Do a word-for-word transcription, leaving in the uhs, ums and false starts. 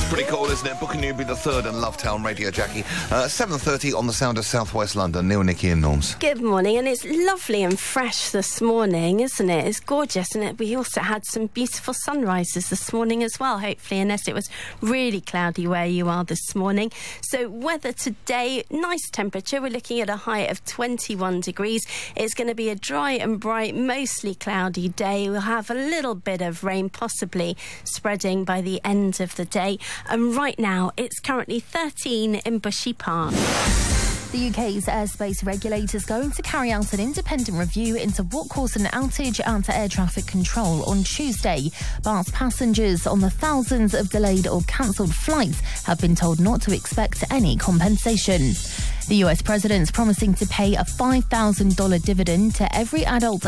Pretty cool, isn't it? Booking you be the third and Lovetown Radio, Jackie. Uh, seven thirty on the Sound of South West London. Neil, Nikki and Norms. Good morning, and it's lovely and fresh this morning, isn't it? It's gorgeous, and we also had some beautiful sunrises this morning as well, hopefully, unless it was really cloudy where you are this morning. So weather today, nice temperature. We're looking at a high of twenty-one degrees. It's going to be a dry and bright, mostly cloudy day. We'll have a little bit of rain possibly spreading by the end of the day. And right now, it's currently thirteen in Bushy Park. The U K's airspace regulator is going to carry out an independent review into what caused an outage at air traffic control on Tuesday. But passengers on the thousands of delayed or cancelled flights have been told not to expect any compensation. The U S president's promising to pay a five thousand dollars dividend to every adult